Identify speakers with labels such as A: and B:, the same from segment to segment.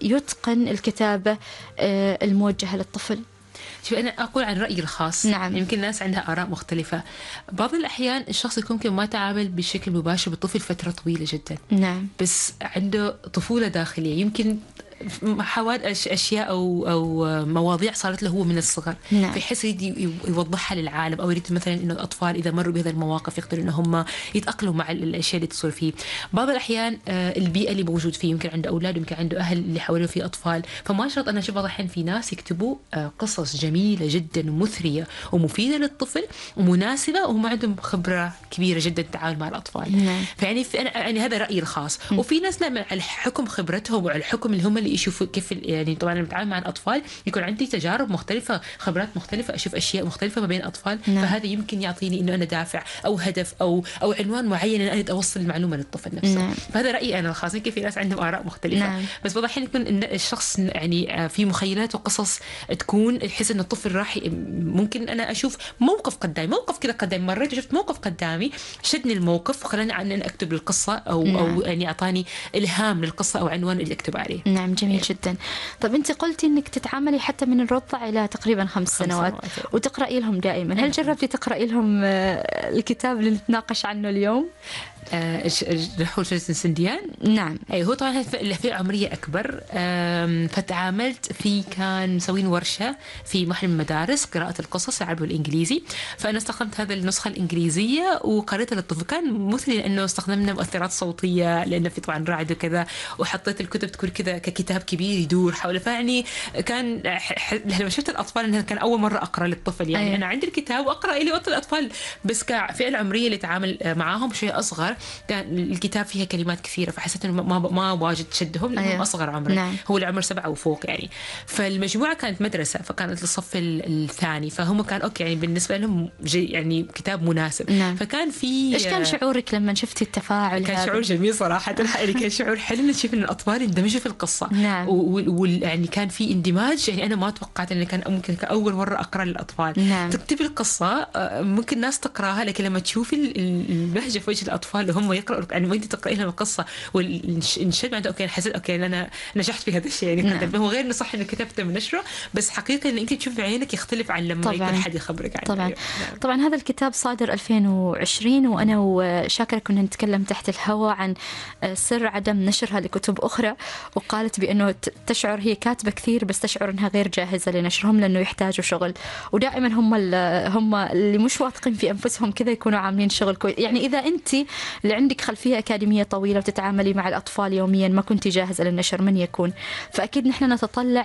A: يتقن الكتابة الموجهة للطفل؟
B: شوف، أنا أقول عن رأيي الخاص.
A: نعم.
B: يمكن الناس عندها آراء مختلفة. بعض الأحيان الشخص يمكن ما تعامل بشكل مباشر بالطفل فترة طويلة جدا،
A: نعم.
B: بس عنده طفولة داخلية، يمكن حوادث أشياء أو مواضيع صارت له هو من الصغر،
A: نعم.
B: فيحس يريد يوضحها للعالم، أو يريد مثلا إنه الأطفال إذا مروا بهذه المواقف يقدروا إن هم يتأقلموا مع الأشياء اللي تصير فيه. بعض الأحيان البيئة اللي موجود فيه، يمكن عنده أولاد، يمكن عنده أهل اللي حواليه فيه أطفال، فما شرط. أنا أشوف بعض الأحيان في ناس يكتبوا قصص جميلة جدا ومثرية ومفيدة للطفل ومناسبة، وهم عندهم خبرة كبيرة جدا التعامل مع الأطفال.
A: نعم.
B: فيعني يعني هذا رأيي الخاص. وفي ناس لا، على حكم خبرتهم وعلى الحكم اللي هم اللي يشوفوا كيف، يعني طبعا لما بتعامل مع الأطفال يكون عندي تجارب مختلفة، خبرات مختلفة، أشوف أشياء مختلفة ما بين الأطفال.
A: نعم.
B: فهذا يمكن يعطيني إنه أنا دافع أو هدف أو عنوان معين أن أنا أوصل المعلومة للطفل نفسه.
A: نعم.
B: فهذا رأيي أنا الخاص. يمكن في ناس عندهم آراء مختلفة.
A: نعم.
B: بس بعض الأحيان يكون إن الشخص يعني في مخيلات وقصص تكون يحس إن الطفل راح، ممكن أنا أشوف موقف قدامي، موقف كذا قدامي، مريت وشفت موقف قدامي شدني الموقف وخلاني عن أن أكتب القصة أو
A: نعم.
B: أو يعني أعطاني إلهام للقصة أو عنوان اللي أكتب عليه.
A: نعم، جميل جدا. طب أنت قلتي أنك تتعاملي حتى من الرضع إلى تقريبا 5 سنوات وتقرأي لهم دائما. هل جربتي تقرأي لهم الكتاب اللي نتناقش عنه اليوم؟
B: رحول شجرة السنديان.
A: نعم.
B: أي هو طبعا في عمرية أكبر. فتعاملت في، كان مسوين ورشة في محل المدارس قراءة القصص العربي والإنجليزي، فأنا استخدمت هذا النسخة الإنجليزية وقريتها للطفل. كان مثري لأنه استخدمنا مؤثرات صوتية، لأنه في طبعا رعد وكذا، وحطيت الكتب تكون كذا ككتاب كبير يدور حوله. فيعني كان لما شفت الأطفال أنها كان أول مرة أقرأ للطفل، يعني أنا عندي الكتاب وأقرأ لي الأطفال، بس كفئة العمرية اللي تعامل معاهم شيء أصغر، كان الكتاب فيها كلمات كثيرة، فحسيت إنه ما واجد شدهم لأنهم أصغر عمرا.
A: نعم.
B: هو العمر 7 وفوق يعني. فالمجموعة كانت مدرسة، فكانت للصف الثاني، فهم كان أوكي يعني بالنسبة لهم يعني كتاب مناسب.
A: نعم.
B: فكان في،
A: إيش كان شعورك لما شفتي التفاعل؟
B: كان شعور جميل صراحة. يعني كان شعور حلو نشوف إن الأطفال اندمجوا في القصة.
A: نعم.
B: يعني كان في اندماج. يعني أنا ما توقعت إن كان ممكن كأول مرة أقرأ للأطفال.
A: نعم.
B: تكتب القصة ممكن ناس تقرأها، لكن لما تشوفي البهجة في وجه الأطفال وهم يقرأوا، يعني وانت تقرأي لهم القصة والانشد عنده، اوكي حسيت اوكي انا نجحت في هذا الشيء. يعني
A: نعم.
B: هو غير انه صح انك كتبته من نشره، بس حقيقة ان انت تشوفي بعينك يختلف عن لما يكون حد يخبرك عنه.
A: طبعا.
B: نعم.
A: طبعا هذا الكتاب صادر 2020، وانا وشاكرة كنا نتكلم تحت الهواء عن سر عدم نشرها لكتب اخرى، وقالت بانه تشعر هي كاتبة كثير بس تشعر انها غير جاهزة لنشرهم لانه يحتاجوا شغل، ودائما هم اللي مش واثقين في انفسهم كذا يكونوا عاملين شغل كويس. يعني اذا انت اللي عندك خلفية أكاديمية طويلة وتتعاملي مع الأطفال يوميا ما كنتي جاهزة للنشر، من يكون؟ فأكيد نحن نتطلع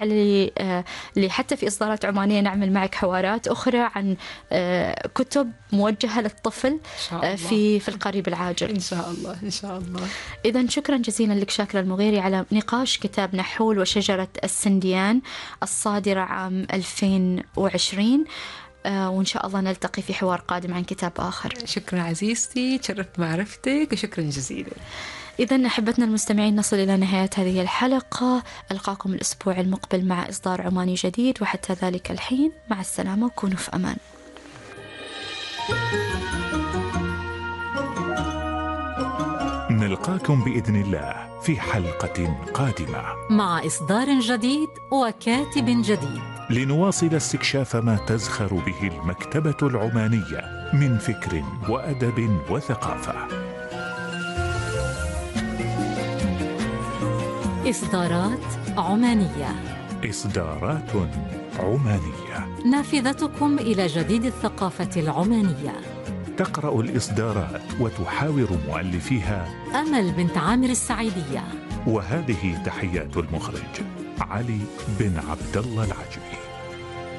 A: حتى في إصدارات عمانية نعمل معك حوارات أخرى عن كتب موجهة للطفل في القريب العاجل
B: إن شاء الله. إن شاء الله.
A: إذن شكرا جزيلا لك شاكرة المغيري على نقاش كتاب نحول وشجرة السنديان الصادرة عام 2020، وإن شاء الله نلتقي في حوار قادم عن كتاب آخر.
B: شكرا عزيزتي، تشرفت معرفتك وشكرا جزيلا.
A: إذن أحبتنا المستمعين، نصل إلى نهاية هذه الحلقة. ألقاكم الأسبوع المقبل مع إصدار عماني جديد، وحتى ذلك الحين مع السلامة وكونوا في أمان.
C: نلقاكم بإذن الله في حلقة قادمة
D: مع إصدار جديد وكاتب جديد،
C: لنواصل استكشاف ما تزخر به المكتبة العمانية من فكر وأدب وثقافة.
D: إصدارات عمانية.
C: إصدارات عمانية،
D: نافذتكم إلى جديد الثقافة العمانية.
C: تقرأ الإصدارات وتحاور مؤلفيها
D: أمل بنت عامر السعيدية.
C: وهذه تحيات المخرج علي بن عبد الله العجمي.